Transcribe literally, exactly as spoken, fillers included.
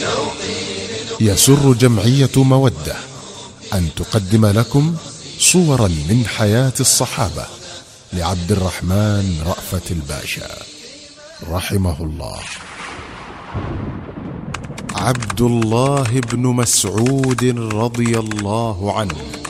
يسر جمعية مودة أن تقدم لكم صورا من حياة الصحابة لعبد الرحمن رأفت الباشا رحمه الله. عبد الله بن مسعود رضي الله عنه